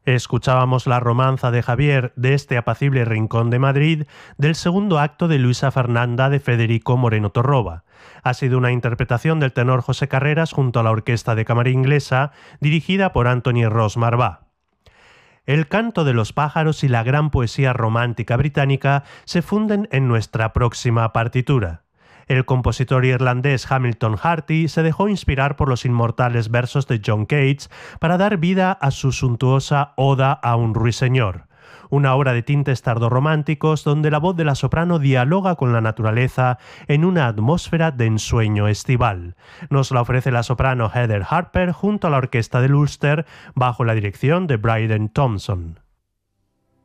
Escuchábamos la romanza de Javier de este apacible rincón de Madrid del segundo acto de Luisa Fernanda de Federico Moreno Torroba. Ha sido una interpretación del tenor José Carreras junto a la Orquesta de Cámara Inglesa dirigida por Anthony Ross Marvá. El canto de los pájaros y la gran poesía romántica británica se funden en nuestra próxima partitura. El compositor irlandés Hamilton Harty se dejó inspirar por los inmortales versos de John Keats para dar vida a su suntuosa Oda a un ruiseñor, una obra de tintes tardorrománticos donde la voz de la soprano dialoga con la naturaleza en una atmósfera de ensueño estival. Nos la ofrece la soprano Heather Harper junto a la orquesta del Ulster bajo la dirección de Bryden Thompson.